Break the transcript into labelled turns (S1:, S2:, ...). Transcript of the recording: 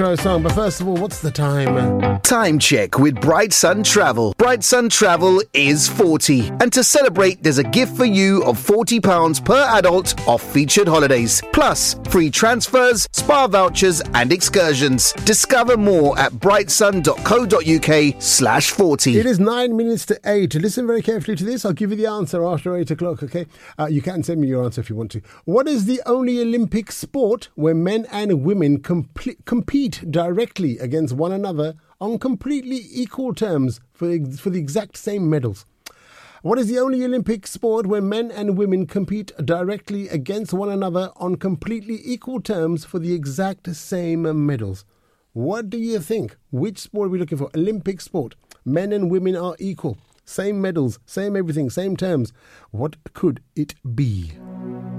S1: Song, but first of all, what's the time?
S2: Time check with Bright Sun Travel. Bright Sun Travel is 40. And to celebrate, there's a gift for you of £40 per adult off featured holidays. Plus, free transfers, spa vouchers and excursions. Discover more at brightsun.co.uk/40.
S1: It is 9 minutes to 8. Listen very carefully to this. I'll give you the answer after 8 o'clock, okay? You can send me your answer if you want to. What is the only Olympic sport where men and women compete directly against one another on completely equal terms for the exact same medals? What is the only Olympic sport where men and women compete directly against one another on completely equal terms for the exact same medals? What do you think? Which sport are we looking for? Olympic sport. Men and women are equal. Same medals, same everything, same terms. What could it be?